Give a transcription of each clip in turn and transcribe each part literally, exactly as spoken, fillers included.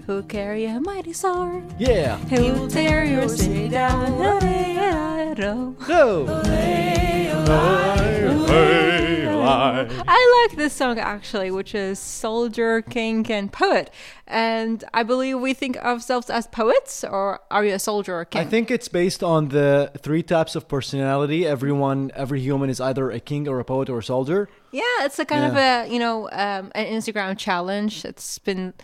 who'll carry a mighty sword. Yeah. He will tear your city down. No. I like this song actually, which is Soldier, King, and Poet. And I believe we think of ourselves as poets, or are you a soldier or a king? I think it's based on the three types of personality. Everyone, every human is either a king or a poet or a soldier. Yeah, it's a kind Yeah. of a, you know, um, an Instagram challenge. It's been...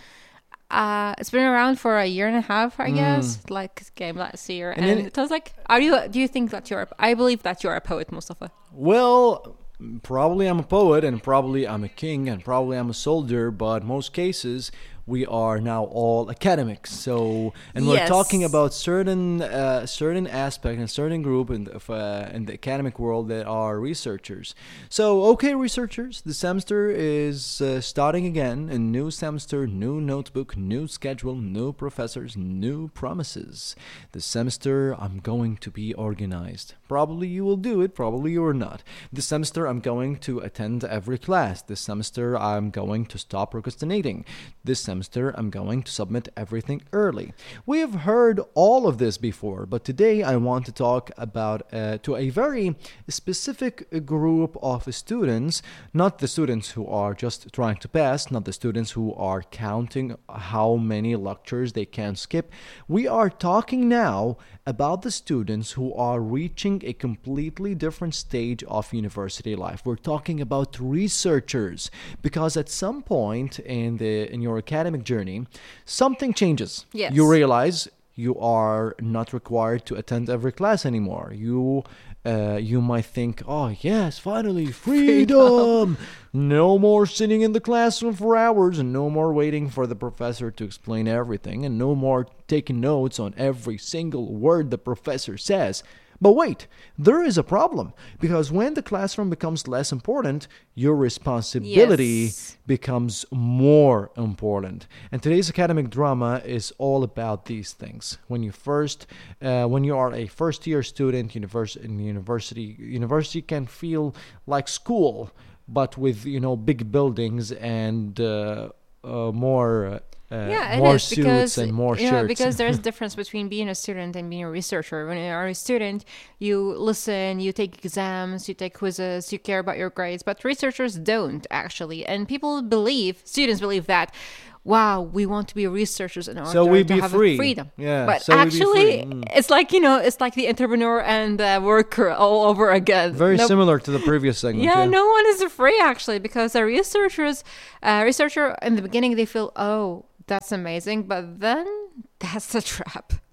Uh, it's been around for a year and a half, I guess. Like it came last year, and, And then- it was like, "Are you? Do you think that you're? A, I believe that you're a poet, Mustafa." Well, probably I'm a poet, and probably I'm a king, and probably I'm a soldier, but most cases we are now all academics. So, and we're Yes. talking about certain uh, certain aspect and certain group in the, of, uh, in the academic world that are researchers. So, okay, researchers, the semester is uh, starting again. A new semester, new notebook, new schedule, new professors, new promises. The semester I'm going to be organized. Probably you will do it, probably you are not. This semester I'm going to attend every class. This semester I'm going to stop procrastinating. This semester I'm going to submit everything early. We have heard all of this before, but today I want to talk about uh, to a very specific group of students, not the students who are just trying to pass, not the students who are counting how many lectures they can skip. We are talking now about the students who are reaching a completely different stage of university life. We're talking about researchers, because at some point in the in your academic journey, something changes. Yes. You realize you are not required to attend every class anymore. You uh, you might think, oh yes, finally, freedom! No more sitting in the classroom for hours, and no more waiting for the professor to explain everything, and no more taking notes on every single word the professor says. But wait, there is a problem, because when the classroom becomes less important, your responsibility Yes. becomes more important. And today's academic drama is all about these things. When you first, uh, when you are a first-year student, university in university, university can feel like school, but with you know big buildings and uh, uh, more. Uh, Yeah, it more is suits because and more you know, shirts. because there's a difference between being a student and being a researcher. When you are a student, you listen, you take exams, you take quizzes, you care about your grades, but researchers don't actually. And people believe, students believe that, wow, we want to be researchers in order So we to be have free. a freedom. Yeah, but so we be actually, free. Mm. it's like you know, it's like the entrepreneur and the worker all over again. Very No- similar to the previous segment. Yeah, no one is free actually, because the researchers, uh, researcher in the beginning they feel, oh, that's amazing, but then that's a trap.